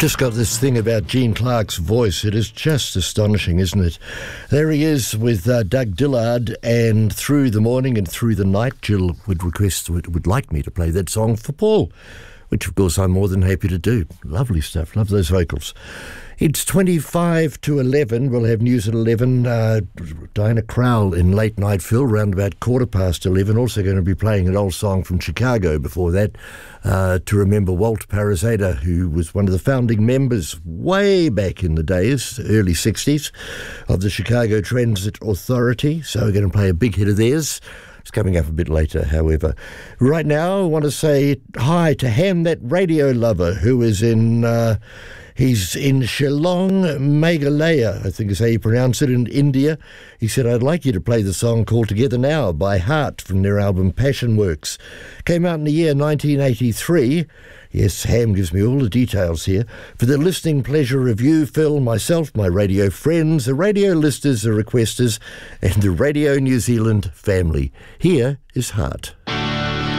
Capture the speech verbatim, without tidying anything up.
Just got this thing about Gene Clark's voice. It is just astonishing, isn't it? There he is with uh, Doug Dillard, and Through the Morning and Through the Night. Jill would request, would, would like me to play that song for Paul, which of course I'm more than happy to do. Lovely stuff. Love those vocals. It's twenty-five to eleven. We'll have news at eleven. Uh, Diana Crowell in Late Night Phil, round about quarter past eleven. Also going to be playing an old song from Chicago before that, uh, to remember Walt Parazada, who was one of the founding members way back in the days, early sixties, of the Chicago Transit Authority. So we're going to play a big hit of theirs. It's coming up a bit later, however. Right now, I want to say hi to Ham, that radio lover, who is in... Uh, He's in Shillong, Meghalaya, I think is how you pronounce it, in India. He said, I'd like you to play the song called Together Now by Heart from their album Passion Works. Came out in the year nineteen eighty-three. Yes, Ham gives me all the details here. For the listening pleasure of you, Phil, myself, my radio friends, the radio listeners, the requesters, and the Radio New Zealand family. Here is Heart.